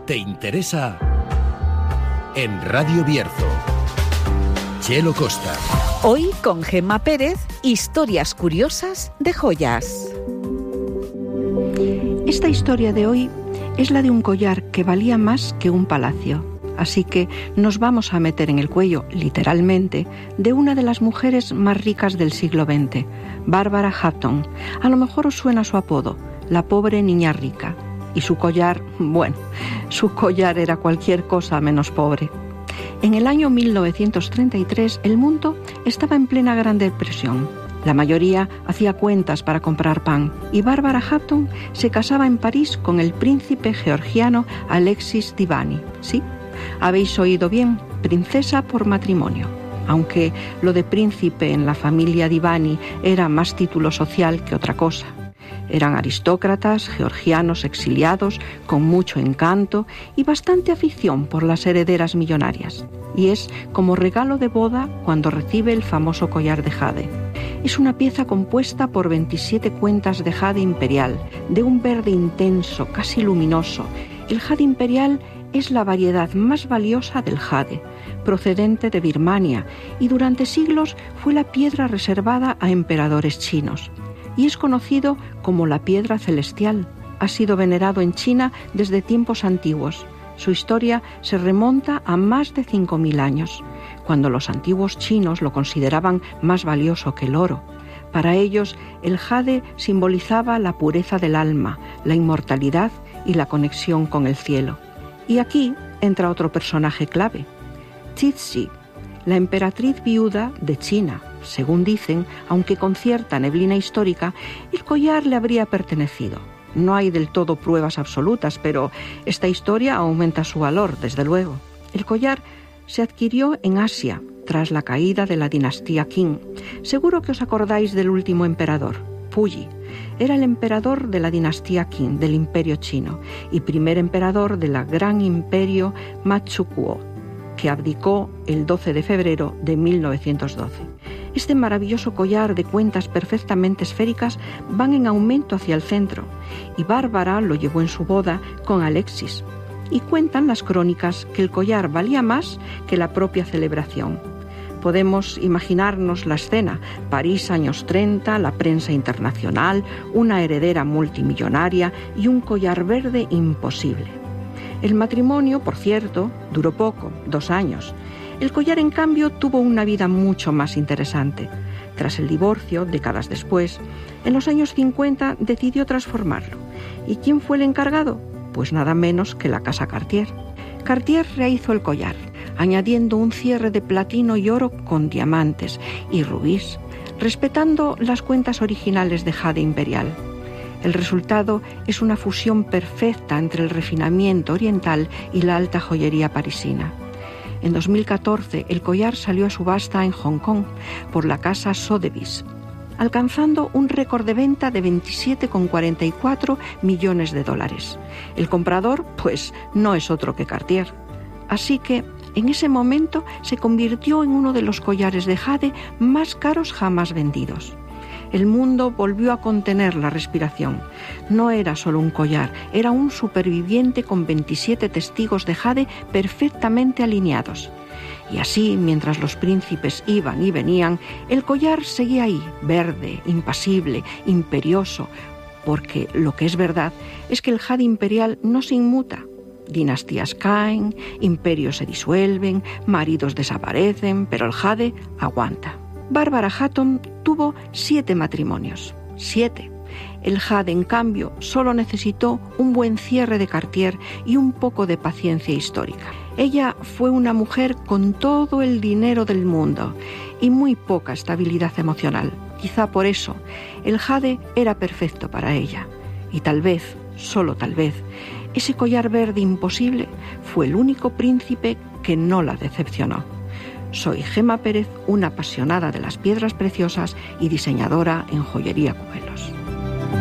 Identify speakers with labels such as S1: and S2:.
S1: te interesa en Radio Bierzo. Chelo Costa.
S2: Hoy con Gemma Pérez, historias curiosas de joyas.
S3: Esta historia de hoy es la de un collar que valía más que un palacio. Así que nos vamos a meter en el cuello, literalmente, de una de las mujeres más ricas del siglo XX, Barbara Hutton. A lo mejor os suena su apodo, la pobre niña rica. Y su collar, bueno, su collar era cualquier cosa menos pobre. En el año 1933 el mundo estaba en plena Gran Depresión. La mayoría hacía cuentas para comprar pan y Barbara Hutton se casaba en París con el príncipe georgiano Alexis Divani. ¿Sí? Habéis oído bien, princesa por matrimonio. Aunque lo de príncipe en la familia Divani era más título social que otra cosa. Eran aristócratas, georgianos exiliados, con mucho encanto y bastante afición por las herederas millonarias. Y es como regalo de boda cuando recibe el famoso collar de jade. Es una pieza compuesta por 27 cuentas de jade imperial, de un verde intenso, casi luminoso. El jade imperial es la variedad más valiosa del jade, procedente de Birmania, y durante siglos fue la piedra reservada a emperadores chinos. Y es conocido como la piedra celestial. Ha sido venerado en China desde tiempos antiguos. Su historia se remonta a más de 5.000 años, cuando los antiguos chinos lo consideraban más valioso que el oro. Para ellos, el jade simbolizaba la pureza del alma, la inmortalidad y la conexión con el cielo. Y aquí entra otro personaje clave, Cixi, la emperatriz viuda de China. Según dicen, aunque con cierta neblina histórica, el collar le habría pertenecido. No hay del todo pruebas absolutas, pero esta historia aumenta su valor, desde luego. El collar se adquirió en Asia, tras la caída de la dinastía Qing. Seguro que os acordáis del último emperador, Puyi. Era el emperador de la dinastía Qing, del Imperio Chino, y primer emperador del gran imperio Manchukuo, que abdicó el 12 de febrero de 1912. Este maravilloso collar de cuentas perfectamente esféricas van en aumento hacia el centro, y Bárbara lo llevó en su boda con Alexis. Y cuentan las crónicas que el collar valía más que la propia celebración. Podemos imaginarnos la escena: París, años 30, la prensa internacional, una heredera multimillonaria y un collar verde imposible. El matrimonio, por cierto, duró poco, 2 años. El collar, en cambio, tuvo una vida mucho más interesante. Tras el divorcio, décadas después, en los años 50 decidió transformarlo. ¿Y quién fue el encargado? Pues nada menos que la casa Cartier. Cartier rehizo el collar, añadiendo un cierre de platino y oro con diamantes y rubíes, respetando las cuentas originales de jade imperial. El resultado es una fusión perfecta entre el refinamiento oriental y la alta joyería parisina. En 2014, el collar salió a subasta en Hong Kong por la casa Sotheby's, alcanzando un récord de venta de 27,44 millones de dólares. El comprador, pues, no es otro que Cartier. Así que, en ese momento, se convirtió en uno de los collares de jade más caros jamás vendidos. El mundo volvió a contener la respiración. No era solo un collar, era un superviviente con 27 testigos de jade perfectamente alineados. Y así, mientras los príncipes iban y venían, el collar seguía ahí, verde, impasible, imperioso, porque lo que es verdad es que el jade imperial no se inmuta. Dinastías caen, imperios se disuelven, maridos desaparecen, pero el jade aguanta. Barbara Hutton tuvo 7 matrimonios. 7. El jade, en cambio, solo necesitó un buen cierre de Cartier y un poco de paciencia histórica. Ella fue una mujer con todo el dinero del mundo y muy poca estabilidad emocional. Quizá por eso, el jade era perfecto para ella. Y tal vez, solo tal vez, ese collar verde imposible fue el único príncipe que no la decepcionó. Soy Gemma Pérez, una apasionada de las piedras preciosas y diseñadora en joyería Cubelos.